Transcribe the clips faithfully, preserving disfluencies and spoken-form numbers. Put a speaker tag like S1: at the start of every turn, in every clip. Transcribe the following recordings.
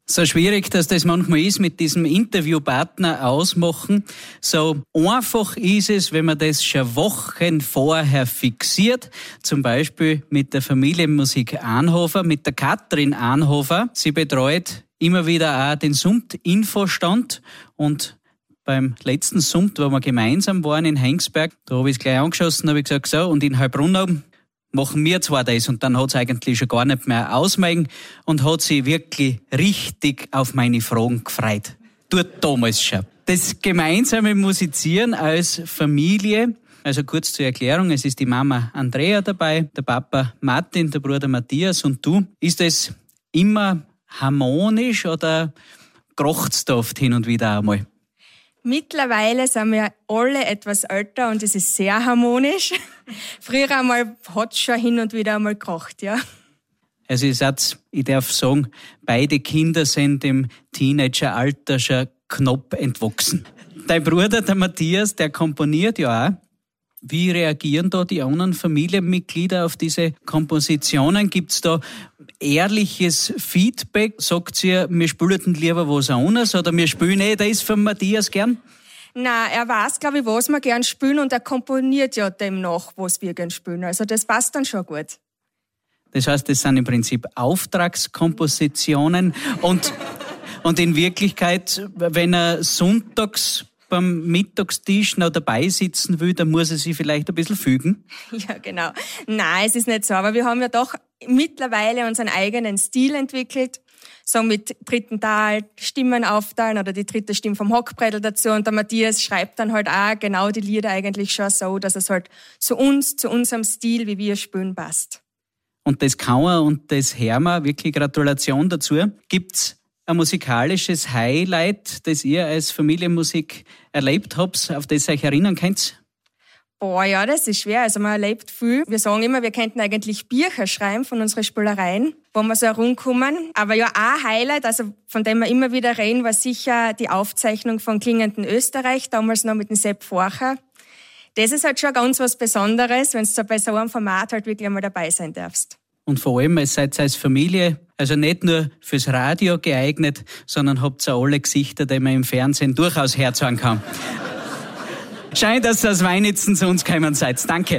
S1: So schwierig, dass das manchmal ist, mit diesem Interviewpartner ausmachen. So einfach ist es, wenn man das schon Wochen vorher fixiert. Zum Beispiel mit der Familienmusik Anhofer, mit der Katrin Anhofer. Sie betreut immer wieder auch den Sumt-Infostand. Und beim letzten Sumt, wo wir gemeinsam waren in Heinsberg, da habe ich es gleich angeschossen, habe ich gesagt, so, und in Heilbronn machen wir zwar das, und dann hat es eigentlich schon gar nicht mehr ausmachen und hat sich wirklich richtig auf meine Fragen gefreut. Tut damals schon. Das gemeinsame Musizieren als Familie, also kurz zur Erklärung, es ist die Mama Andrea dabei, der Papa Martin, der Bruder Matthias und du. Ist das immer harmonisch oder kracht's da oft hin und wieder einmal?
S2: Mittlerweile sind wir alle etwas älter und es ist sehr harmonisch. Früher einmal hat es schon hin und wieder einmal gekracht, ja.
S1: Also ich, sag, ich darf sagen, beide Kinder sind im Teenageralter schon knapp entwachsen. Dein Bruder, der Matthias, der komponiert ja auch. Wie reagieren da die anderen Familienmitglieder auf diese Kompositionen? Gibt's da ehrliches Feedback? Sagt ihr, wir spielen lieber was anderes oder wir spielen eh das von Matthias gern?
S2: Nein, er weiß, glaube ich, was wir gern spielen und er komponiert ja dem nach, was wir gern spielen. Also das passt dann schon gut.
S1: Das heißt, das sind im Prinzip Auftragskompositionen und, und in Wirklichkeit, wenn er sonntags beim Mittagstisch noch dabei sitzen will, dann muss er sich vielleicht ein bisschen fügen.
S2: Ja, genau. Nein, es ist nicht so. Aber wir haben ja doch mittlerweile unseren eigenen Stil entwickelt. So mit dritten Tal Stimmen aufteilen oder die dritte Stimme vom Hockbrettel dazu. Und der Matthias schreibt dann halt auch genau die Lieder eigentlich schon so, dass es halt zu uns, zu unserem Stil, wie wir spielen, passt.
S1: Und das kann er und das hören wir. Wirklich Gratulation dazu. Gibt's ein musikalisches Highlight, das ihr als Familienmusik erlebt habt, auf das ihr euch erinnern könnt?
S2: Boah, ja, das ist schwer. Also man erlebt viel. Wir sagen immer, wir könnten eigentlich Bücher schreiben von unseren Spielereien, wo wir so herumkommen. Aber ja, ein Highlight, also von dem wir immer wieder reden, war sicher die Aufzeichnung von Klingenden Österreich, damals noch mit dem Sepp Forcher. Das ist halt schon ganz was Besonderes, wenn du bei so einem Format halt wirklich einmal dabei sein darfst.
S1: Und vor allem, ihr seid als Familie, also nicht nur fürs Radio geeignet, sondern habt ihr alle Gesichter, die man im Fernsehen durchaus herzeigen kann. Scheint, dass ihr aus Weinitzen zu uns gekommen seid. Danke.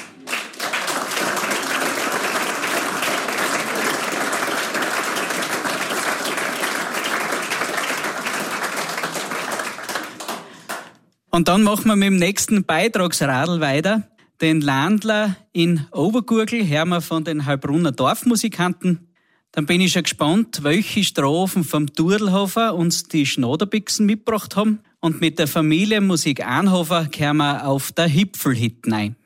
S1: Und dann machen wir mit dem nächsten Beitragsradl weiter. Den Landler in Obergurgl hören wir von den Heilbrunner Dorfmusikanten. Dann bin ich schon gespannt, welche Strophen vom Turlhofer uns die Schnoderbixen mitgebracht haben. Und mit der Familienmusik Anhofer hören wir auf der Hipfelhit rein.